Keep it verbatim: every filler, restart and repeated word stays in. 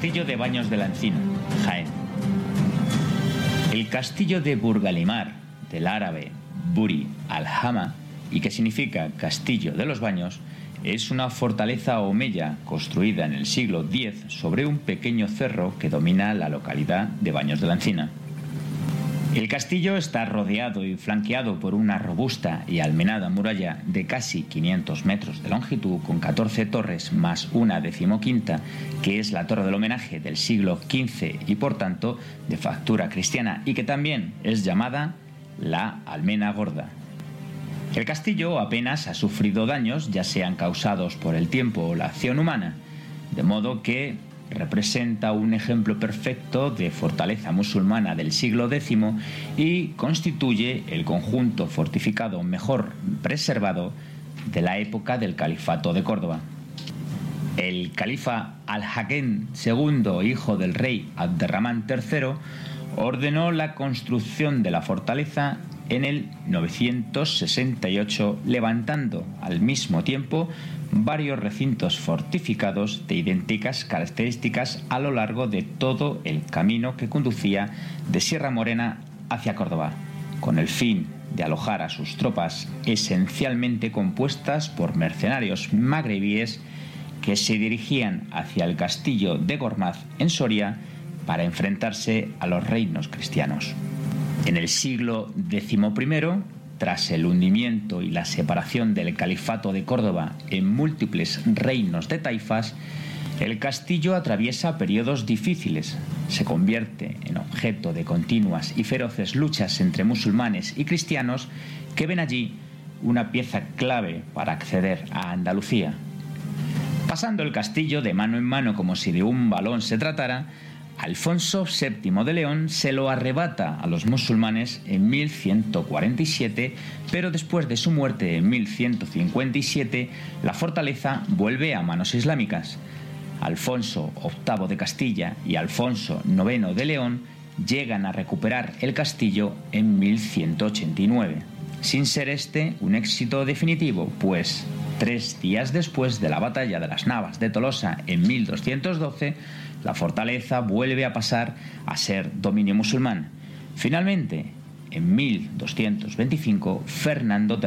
Castillo de Baños de la Encina, Jaén. El castillo de Burgalimar, del árabe Buri al-Hama, y que significa Castillo de los Baños, es una fortaleza omeya construida en el siglo diez sobre un pequeño cerro que domina la localidad de Baños de la Encina. El castillo está rodeado y flanqueado por una robusta y almenada muralla de casi quinientos metros de longitud, con catorce torres más una decimoquinta, que es la torre del homenaje del siglo quince y por tanto de factura cristiana, y que también es llamada la Almena Gorda. El castillo apenas ha sufrido daños, ya sean causados por el tiempo o la acción humana, de modo que representa un ejemplo perfecto de fortaleza musulmana del siglo décimo y constituye el conjunto fortificado mejor preservado de la época del Califato de Córdoba. El califa Al-Hakem segundo, hijo del rey Abderramán tercero, ordenó la construcción de la fortaleza en el novecientos sesenta y ocho, levantando al mismo tiempo varios recintos fortificados de idénticas características a lo largo de todo el camino que conducía de Sierra Morena hacia Córdoba, con el fin de alojar a sus tropas, esencialmente compuestas por mercenarios magrebíes que se dirigían hacia el castillo de Gormaz en Soria para enfrentarse a los reinos cristianos. En el siglo decimoprimero, tras el hundimiento y la separación del Califato de Córdoba en múltiples reinos de taifas, el castillo atraviesa periodos difíciles, se convierte en objeto de continuas y feroces luchas entre musulmanes y cristianos que ven allí una pieza clave para acceder a Andalucía. Pasando el castillo de mano en mano como si de un balón se tratara, Alfonso séptimo de León se lo arrebata a los musulmanes en mil ciento cuarenta y siete, pero después de su muerte en mil ciento cincuenta y siete, la fortaleza vuelve a manos islámicas. Alfonso octavo de Castilla y Alfonso noveno de León llegan a recuperar el castillo en mil ciento ochenta y nueve, sin ser este un éxito definitivo, pues tres días después de la batalla de las Navas de Tolosa en mil doscientos doce, la fortaleza vuelve a pasar a ser dominio musulmán. Finalmente, en mil doscientos veinticinco, Fernando